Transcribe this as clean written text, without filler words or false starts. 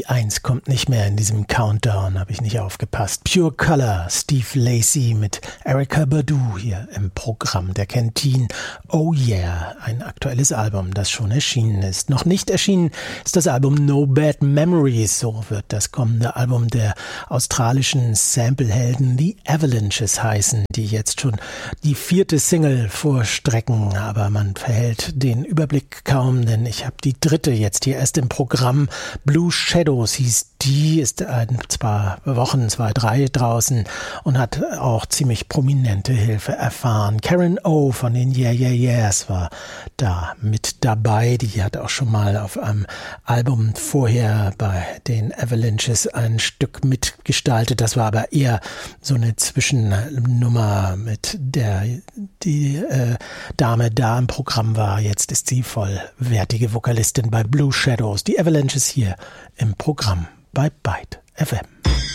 Die 1 kommt nicht mehr in diesem Countdown, habe ich nicht aufgepasst. Pure Color, Steve Lacy mit Erykah Badu hier im Programm der Kantine. Oh Yeah, ein aktuelles Album, das schon erschienen ist. Noch nicht erschienen ist das Album No Bad Memories, so wird das kommende Album der australischen Samplehelden The Avalanches heißen, die jetzt schon die 4. Single vorstrecken, aber man verhält den Überblick kaum, denn ich habe die 3. jetzt hier erst im Programm. Blue Shadows hieß die, ist zwar Wochen, 3 draußen und hat auch ziemlich prominente Hilfe erfahren. Karen O von den Yeah Yeah Yeahs war da mit dabei. Die hat auch schon mal auf einem Album vorher bei den Avalanches ein Stück mitgestaltet. Das war aber eher so eine Zwischennummer, mit der die Dame da im Programm war. Jetzt ist sie vollwertige Vokalistin bei Blue Shadows. Die Avalanches hier im Programm bei Byte FM.